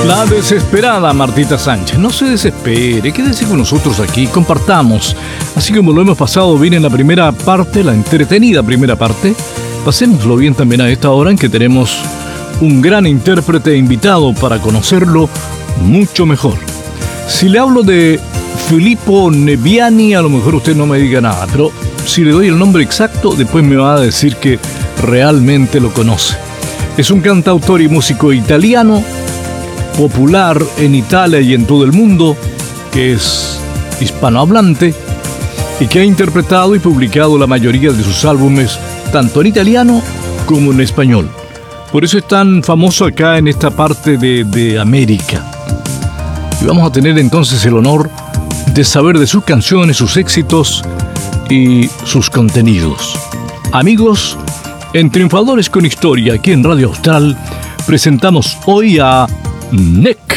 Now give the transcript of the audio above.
La desesperada Martita Sánchez. No se desespere, quédese con nosotros aquí, compartamos. Así como lo hemos pasado bien en la primera parte, la entretenida primera parte, pasémoslo bien también a esta hora en que tenemos un gran intérprete invitado para conocerlo mucho mejor. Si le hablo de Filippo Nebbiani, a lo mejor usted no me diga nada, pero si le doy el nombre exacto, después me va a decir que realmente lo conoce. Es un cantautor y músico italiano, popular en Italia y en todo el mundo, que es hispanohablante y que ha interpretado y publicado la mayoría de sus álbumes tanto en italiano como en español. Por eso es tan famoso acá en esta parte de América. Y vamos a tener entonces el honor de saber de sus canciones, sus éxitos y sus contenidos. Amigos, en Triunfadores con Historia, aquí en Radio Austral, presentamos hoy a Nek.